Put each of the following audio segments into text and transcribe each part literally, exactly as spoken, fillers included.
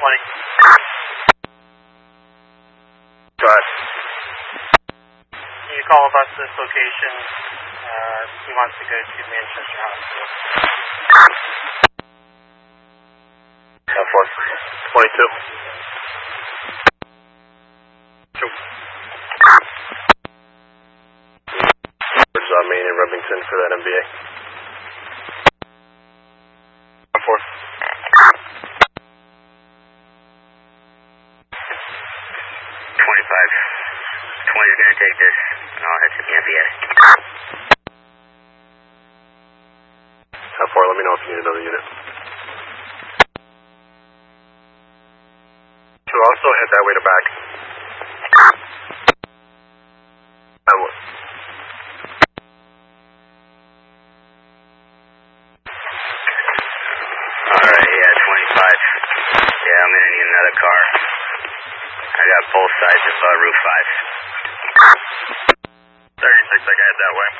twenty. Go ahead. Can you call about this location? Uh, he wants to go to Manchester Hospital. ten four. twenty-two. Two. Where's uh, Main and Remington for that M B A? ten four. twenty-five. twenty is going to take this, and I'll head to the M B A. ten four, let me know if you need another unit. two, also head that way to back. I will. Alright, yeah, twenty-five. Yeah, I'm going to need another car. I got both sides of uh, Route five. thirty-six, I can head that way.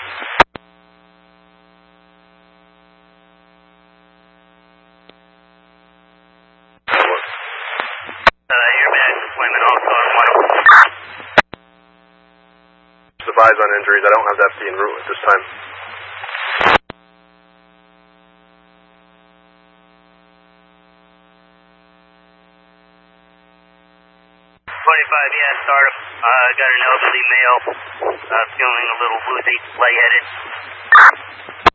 Uh, your man deployment also on one. Advise on injuries. I don't have that being route at this time. twenty-five, yeah, start him. Uh, got an elderly male. Uh, feeling a little woozy, lightheaded.